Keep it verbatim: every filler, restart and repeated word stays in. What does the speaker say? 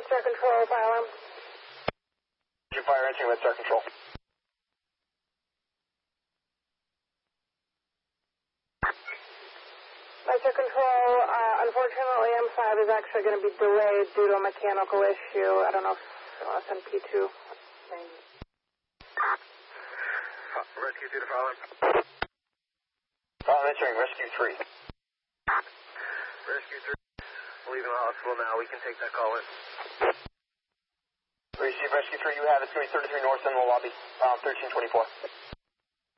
Star Control, fire alarm. You fire entering with Star Control. Star Control, uh, unfortunately M five is actually going to be delayed due to a mechanical issue. I don't know if you want to send P two. Rescue two to fire alarm. Fire alarm entering, Rescue three. Rescue three, leaving the hospital now. We can take that call in. Receive Rescue three, you have it. It's going to be thirty-three North in the lobby, um, thirteen twenty-four.